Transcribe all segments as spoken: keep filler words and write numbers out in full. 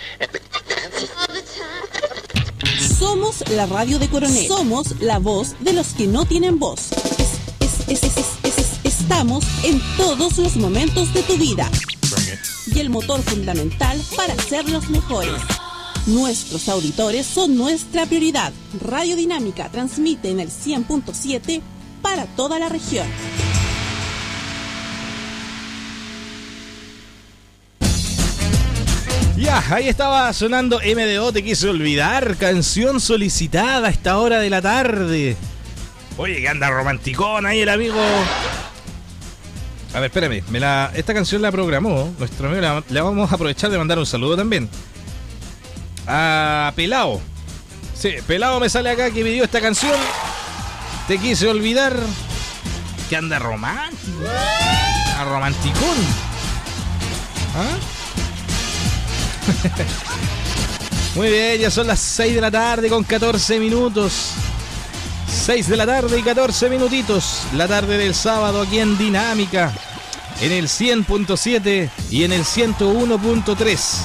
Somos la radio de Coronel. Somos la voz de los que no tienen voz. Es, es, es, es, es, es, estamos en todos los momentos de tu vida. Y el motor fundamental para ser los mejores. Nuestros auditores son nuestra prioridad. Radio Dinámica transmite en el cien punto siete para toda la región. Ya, ahí estaba sonando M D O, Te Quise Olvidar, canción solicitada a esta hora de la tarde. Oye, que anda romanticón ahí el amigo. A ver, espérame, me la, esta canción la programó nuestro amigo, la, la vamos a aprovechar de mandar un saludo también. A Pelao. Sí, Pelao me sale acá que pidió esta canción. Te Quise Olvidar. Que anda romántico. A romanticón. ¿Ah? Muy bien, ya son las seis de la tarde con catorce minutos. seis de la tarde y catorce minutitos. La tarde del sábado aquí en Dinámica. En el cien punto siete y en el ciento uno punto tres.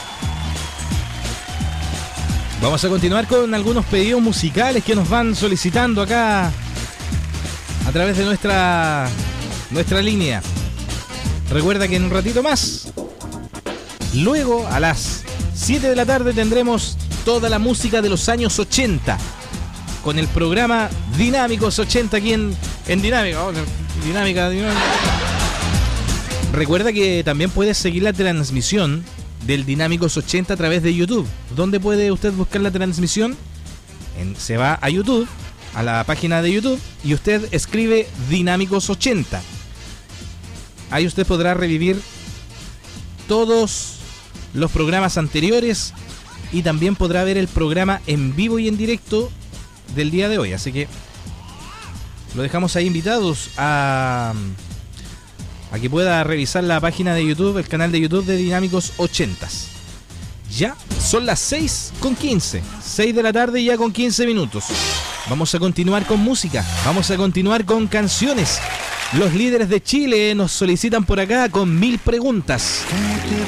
Vamos a continuar con algunos pedidos musicales que nos van solicitando acá a través de nuestra, nuestra línea. Recuerda que en un ratito más, luego a las siete de la tarde, tendremos toda la música de los años ochenta con el programa Dinámicos ochenta aquí en, en Dinámica. Oh, Dinámica, Dinámica. Recuerda que también puedes seguir la transmisión del Dinámicos ochenta a través de YouTube. ¿Dónde puede usted buscar la transmisión? En, se va a YouTube, a la página de YouTube, y usted escribe Dinámicos ochenta. Ahí usted podrá revivir todos los programas anteriores y también podrá ver el programa en vivo y en directo del día de hoy. Así que lo dejamos ahí invitados a, a que pueda revisar la página de YouTube, el canal de YouTube de Dinámicos ochenta. Ya son las seis con quince, seis de la tarde ya con quince minutos. Vamos a continuar con música, vamos a continuar con canciones. Los líderes de Chile nos solicitan por acá con mil preguntas.